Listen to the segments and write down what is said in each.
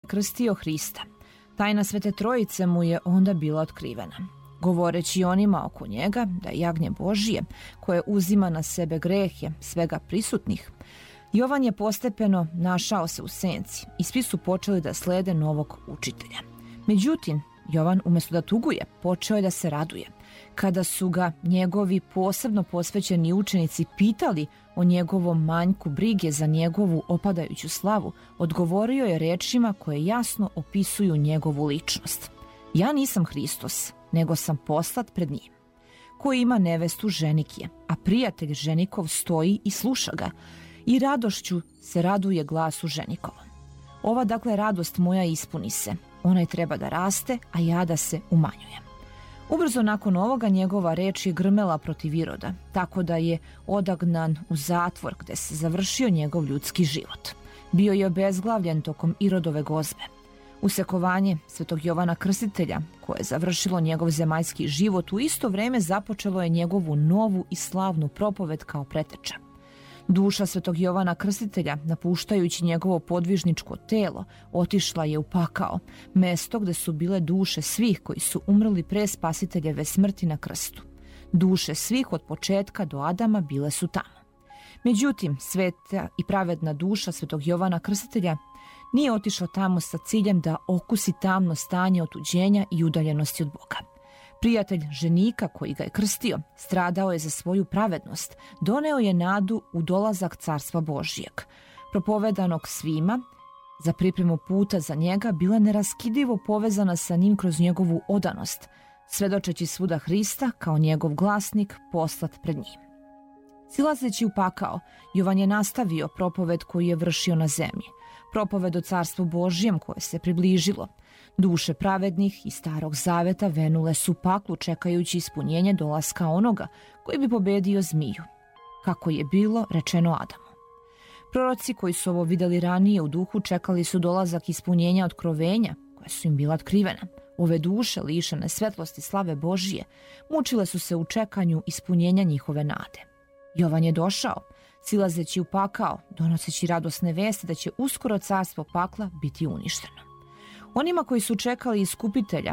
krstio Hrista. Tajna Svete Trojice mu je onda bila otkrivena. Govoreći onima oko njega da je jagnje Božije, koje uzima na sebe grehe svega prisutnih, Jovan je postepeno našao se u senci i svi su počeli da slede novog učitelja. Međutim, Jovan umjesto da tuguje, počeo je da se raduje. Kada su ga njegovi posebno posvećeni učenici pitali o njegovom manjku brige za njegovu opadajuću slavu, odgovorio je rečima koje jasno opisuju njegovu ličnost. Ja nisam Hristos, nego sam poslat pred njim. Ko ima nevestu, ženik je, a prijatelj ženikov stoji i sluša ga, i radošću se raduje glasu ženikovom. Ova dakle radost moja ispuni se, onaj treba da raste, a ja da se umanjujem. Ubrzo nakon ovoga njegova reč je grmela protiv Iroda, tako da je odagnan u zatvor gde se završio njegov ljudski život. Bio je obezglavljen tokom Irodove gozbe. Usekovanje Svetog Jovana Krstitelja, koje je završilo njegov zemaljski život, u isto vreme započelo je njegovu novu i slavnu propoved kao preteča. Duša Svetog Jovana Krstitelja, napuštajući njegovo podvižničko telo, otišla je u pakao, mesto gde su bile duše svih koji su umrli pre Spasiteljeve smrti na krstu. Duše svih od početka do Adama bile su tamo. Međutim, sveta i pravedna duša Svetog Jovana Krstitelja nije otišla tamo sa ciljem da okusi tamno stanje otuđenja i udaljenosti od Boga. Prijatelj ženika koji ga je krstio stradao je za svoju pravednost, doneo je nadu u dolazak Carstva Božijeg. Propovedanog svima, za pripremu puta za njega, bila neraskidivo povezana sa njim kroz njegovu odanost, svedočeći svuda Hrista kao njegov glasnik poslat pred njim. Silazeći u pakao, Jovan je nastavio propoved koju je vršio na zemlji, propoved o Carstvu Božijem koje se približilo. Duše pravednih i Starog Zaveta venule su paklu čekajući ispunjenje dolaska onoga koji bi pobedio zmiju, kako je bilo rečeno Adamu. Proroci koji su ovo videli ranije u duhu čekali su dolazak ispunjenja otkrovenja koja su im bila otkrivena. Ove duše lišene svetlosti slave Božije mučile su se u čekanju ispunjenja njihove nade. Jovan je došao, silazeći u pakao, donoseći radosne vesti da će uskoro carstvo pakla biti uništeno. Onima koji su čekali iskupitelja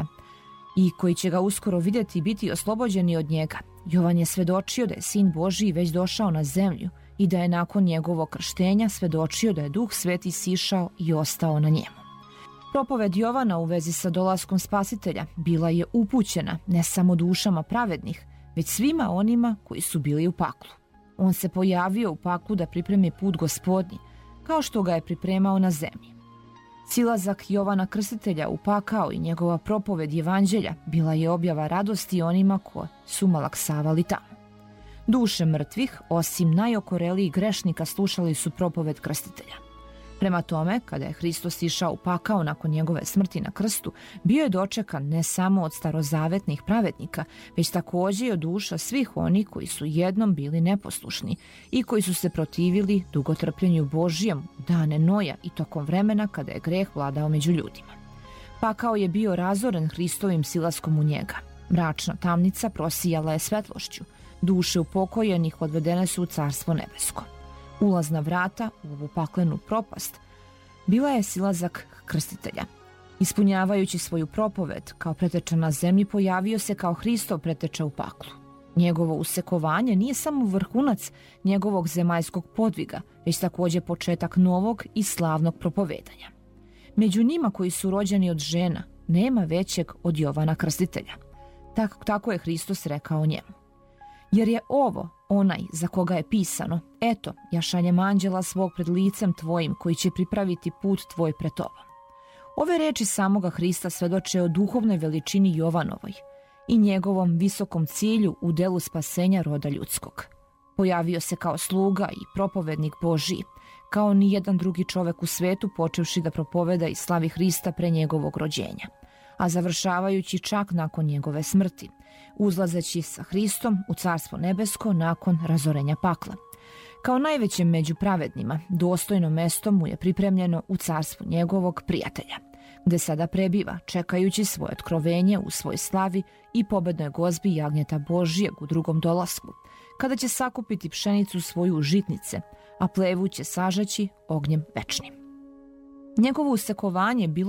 i koji će ga uskoro vidjeti i biti oslobođeni od njega, Jovan je svedočio da je Sin Božiji već došao na zemlju i da je nakon njegovog krštenja svedočio da je Duh Sveti sišao i ostao na njemu. Propoved Jovana u vezi sa dolaskom Spasitelja bila je upućena ne samo dušama pravednih, već svima onima koji su bili u paklu. On se pojavio u paklu da pripremi put Gospodnji, kao što ga je pripremao na zemlji. Silazak Jovana Krstitelja u pakao i njegova propoved Evanđelja bila je objava radosti onima koji su malaksavali tamo. Duše mrtvih, osim najokorelijih grešnika, slušali su propoved Krstitelja. Prema tome, kada je Hristos išao u pakao nakon njegove smrti na krstu, bio je dočekan ne samo od starozavetnih pravednika, već također i od duša svih onih koji su jednom bili neposlušni i koji su se protivili dugotrpljenju Božijem u dane Noja i tokom vremena kada je greh vladao među ljudima. Pakao je bio razoren Hristovim silaskom u njega. Mračna tamnica prosijala je svetlošću. Duše upokojenih odvedene su u Carstvo nebesko. Ulazna vrata u ovu paklenu propast bila je silazak Krstitelja. Ispunjavajući svoju propoved kao preteča na zemlji, pojavio se kao Hristov preteča u paklu. Njegovo usekovanje nije samo vrhunac njegovog zemaljskog podviga, već također početak novog i slavnog propovedanja. Među njima koji su rođeni od žena nema većeg od Jovana Krstitelja. Tako je Hristos rekao njemu. Jer je ovo onaj za koga je pisano: eto, ja šaljem anđela svog pred licem tvojim koji će pripraviti put tvoj pred tobom. Ove reči samoga Hrista svedoče o duhovnoj veličini Jovanovoj i njegovom visokom cilju u delu spasenja roda ljudskog. Pojavio se kao sluga i propovednik Božiji, kao ni jedan drugi čovek u svetu, počevši da propoveda i slavi Hrista pre njegovog rođenja, a završavajući čak nakon njegove smrti, uzlazeći sa Hristom u Carstvo nebesko nakon razorenja pakla. Kao najvećem među pravednima, dostojno mesto mu je pripremljeno u carstvu njegovog prijatelja, gde sada prebiva, čekajući svoje otkrovenje u svoj slavi i pobednoj gozbi jagnjeta Božijeg u drugom dolasku, kada će sakupiti pšenicu svoju u žitnice, a plevu će sažeći ognjem večnim. Njegovo usekovanje bilo